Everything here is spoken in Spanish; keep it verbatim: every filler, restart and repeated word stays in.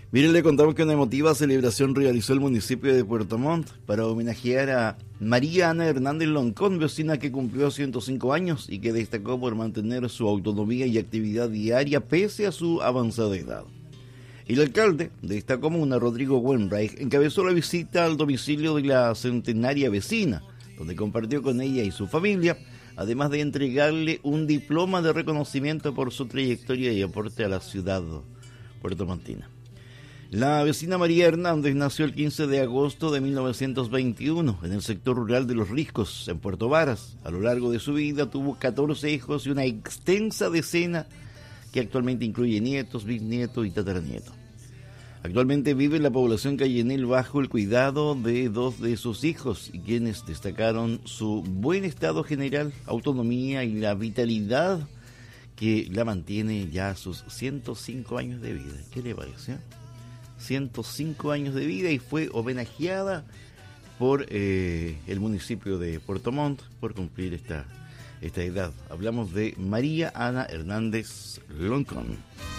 Miren, le contamos que una emotiva celebración realizó el municipio de Puerto Montt para homenajear a María Ana Hernández Loncón, vecina que cumplió ciento cinco años y que destacó por mantener su autonomía y actividad diaria pese a su avanzada edad. El alcalde de esta comuna, Rodrigo Wenreich, encabezó la visita al domicilio de la centenaria vecina, donde compartió con ella y su familia, además de entregarle un diploma de reconocimiento por su trayectoria y aporte a la ciudad puertomontina. La vecina María Hernández nació el quince de agosto de mil novecientos veintiuno en el sector rural de Los Riscos, en Puerto Varas. A lo largo de su vida tuvo catorce hijos y una extensa decena que actualmente incluye nietos, bisnietos y tataranietos. Actualmente vive en la población Cayenel bajo el cuidado de dos de sus hijos, y quienes destacaron su buen estado general, autonomía y la vitalidad que la mantiene ya a sus ciento cinco años de vida. ¿Qué le parece? ciento cinco años de vida y fue homenajeada por eh, el municipio de Puerto Montt por cumplir esta, esta edad. Hablamos de María Ana Hernández Loncón.